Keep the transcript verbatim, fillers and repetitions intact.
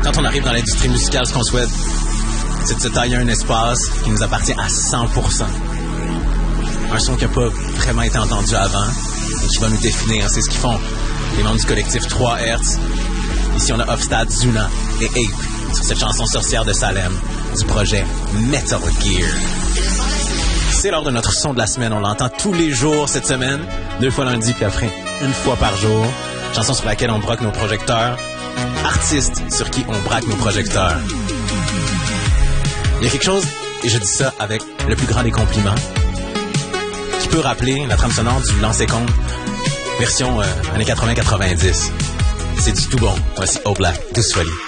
Quand on arrive dans l'industrie musicale, ce qu'on souhaite, c'est de se tailler un espace qui nous appartient à cent pour cent. Un son qui n'a pas vraiment été entendu avant et qui va nous définir. C'est ce qu'ils font les membres du collectif trois Hertz. Ici, on a Offstad, Zuna et Ape sur cette chanson sorcière de Salem du projet Metal Gear. C'est l'heure de notre son de la semaine. On l'entend tous les jours cette semaine, deux fois lundi puis après une fois par jour. Chanson sur laquelle on broque nos projecteurs. Artiste sur qui on braque nos projecteurs. Il y a quelque chose, et je dis ça avec le plus grand des compliments, qui peut rappeler la trame sonore du Lancer Compte, version euh, années quatre-vingts quatre-vingt-dix. C'est du tout bon. Voici Oblak, Douce Folie.